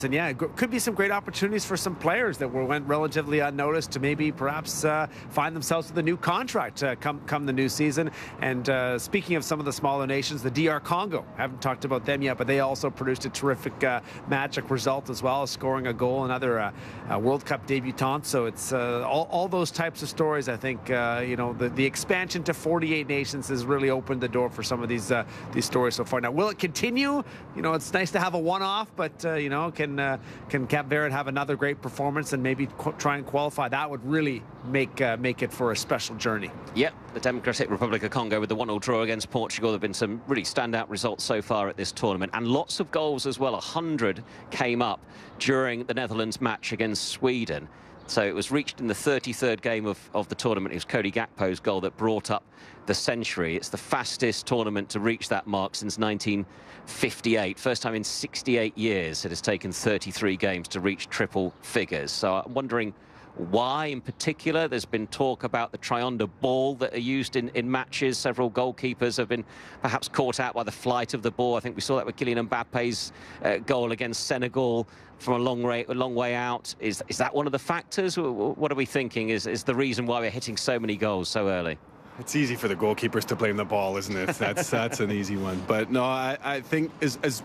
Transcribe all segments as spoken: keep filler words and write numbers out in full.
And yeah, it could be some great opportunities for some players that were went relatively unnoticed to maybe perhaps uh, find themselves with a new contract uh, come come the new season. And uh, speaking of some of the smaller nations, the D R Congo, haven't talked about them yet, but they also produced a terrific uh, magic result as well as scoring a goal, another uh, uh, World Cup debutant. So it's uh, all, all those types of stories. I think uh, you know the, the expansion to forty-eight nations has really opened the door for some of these uh, these stories so far. Now, will it continue? You know, it's nice to have a one-off, but uh, you know, can Uh, can Cap Verde have another great performance and maybe try and qualify? That would really make uh, make it for a special journey. Yep, the Democratic Republic of Congo with the one all draw against Portugal. There have been some really standout results so far at this tournament, and lots of goals as well. A hundred came up during the Netherlands match against Sweden. So it was reached in the thirty-third game of, of the tournament. It was Cody Gakpo's goal that brought up the century. It's the fastest tournament to reach that mark since nineteen fifty-eight. First time in sixty-eight years it has taken thirty-three games to reach triple figures. So I'm wondering why in particular. There's been talk about the Trionder ball that are used in, in matches. Several goalkeepers have been perhaps caught out by the flight of the ball. I think we saw that with Kylian Mbappe's uh, goal against Senegal from a long, way, a long way out. Is, is that one of the factors? What are we thinking is, is the reason why we're hitting so many goals so early? It's easy for the goalkeepers to blame the ball, isn't it? That's that's an easy one. But no, I, I think as, as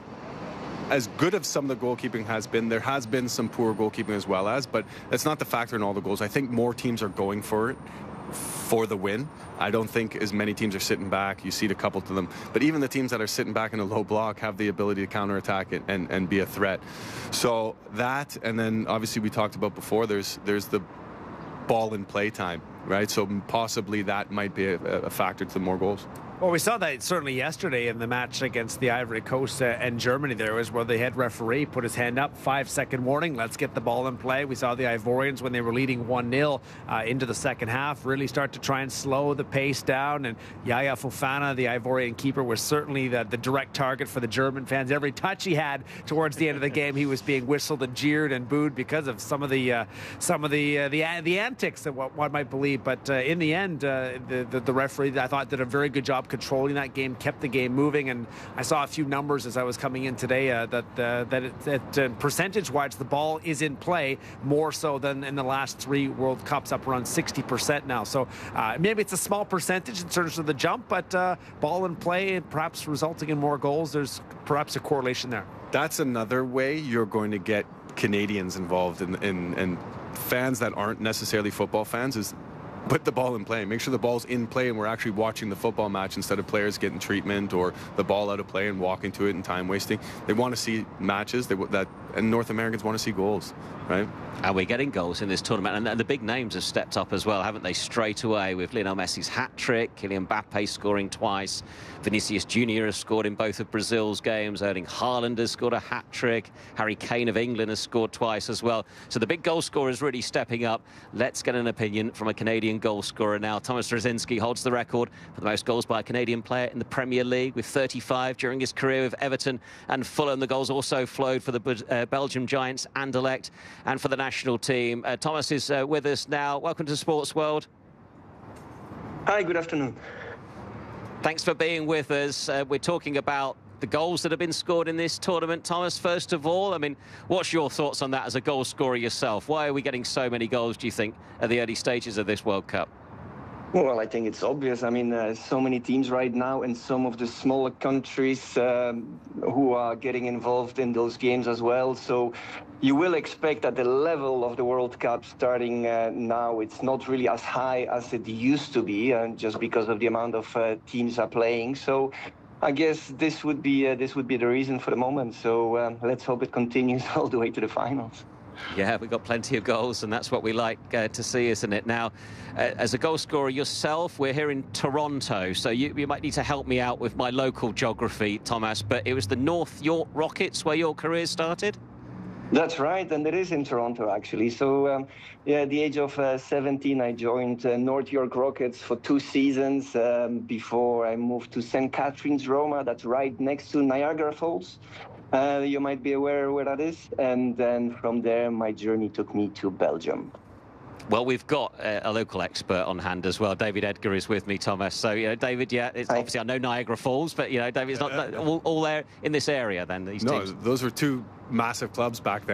as good as some of the goalkeeping has been, there has been some poor goalkeeping as well as, but that's not the factor in all the goals. I think more teams are going for it for the win. I don't think as many teams are sitting back. You see a couple to them. But even the teams that are sitting back in a low block have the ability to counterattack it and, and be a threat. So that, and then obviously we talked about before, there's there's the ball in play time, right? So possibly that might be a, a factor to the more goals. Well, we saw that certainly yesterday in the match against the Ivory Coast uh, and Germany. There was where the head referee put his hand up, five-second warning, let's get the ball in play. We saw the Ivorians, when they were leading one nil uh, into the second half, really start to try and slow the pace down. And Yaya Fofana, the Ivorian keeper, was certainly the, the direct target for the German fans. Every touch he had towards the end of the game, he was being whistled and jeered and booed because of some of the uh, some of the uh, the, the antics that what one might believe. But uh, in the end, uh, the, the the referee, I thought, did a very good job controlling that game, kept the game moving. And I saw a few numbers as I was coming in today uh, that uh, that, it, that uh, percentage-wise the ball is in play more so than in the last three World Cups, up around sixty percent now. So uh, maybe it's a small percentage in terms of the jump, but uh, ball in play perhaps resulting in more goals. There's perhaps a correlation there. That's another way you're going to get Canadians involved in, in, in fans that aren't necessarily football fans, is put the ball in play. Make sure the ball's in play and we're actually watching the football match instead of players getting treatment or the ball out of play and walking to it and time wasting. They want to see matches. They, that and North Americans want to see goals, right? And we're getting goals in this tournament, and, and the big names have stepped up as well, haven't they? Straight away, with Lionel Messi's hat-trick, Kylian Mbappe scoring twice, Vinicius Junior has scored in both of Brazil's games, Erling Haaland has scored a hat-trick, Harry Kane of England has scored twice as well. So the big goal scorer is really stepping up. Let's get an opinion from a Canadian goal scorer now. Thomas Rosiński holds the record for the most goals by a Canadian player in the Premier League, with thirty-five during his career with Everton and Fulham. The goals also flowed for the uh, Belgium Giants, Anderlecht, and for the national team. Uh, Thomas is uh, with us now. Welcome to Sports World. Hi, good afternoon. Thanks for being with us. Uh, we're talking about the goals that have been scored in this tournament. Thomas, first of all, I mean, what's your thoughts on that as a goal scorer yourself? Why are we getting so many goals, do you think, at the early stages of this World Cup? Well, I think it's obvious. I mean, uh, so many teams right now, and some of the smaller countries um, who are getting involved in those games as well. So you will expect at the level of the World Cup starting uh, now, it's not really as high as it used to be, uh, just because of the amount of uh, teams are playing. So I guess this would be uh, this would be the reason for the moment. So um, let's hope it continues all the way to the finals. Yeah, we've got plenty of goals, and that's what we like uh, to see, isn't it? Now, uh, as a goal scorer yourself, we're here in Toronto, so you, you might need to help me out with my local geography, Thomas, but it was the North York Rockets where your career started? That's right, and it is in Toronto, actually. So, um, yeah, at the age of uh, seventeen, I joined uh, North York Rockets for two seasons um, before I moved to Saint Catharines, Roma. That's right next to Niagara Falls. Uh, you might be aware where that is. And then from there, my journey took me to Belgium. Well, we've got uh, a local expert on hand as well. David Edgar is with me, Thomas. So, you know, David, yeah, it's Hi. obviously I know Niagara Falls, but, you know, David's not, not all, all there in this area then, these No, teams. those were two massive clubs back then.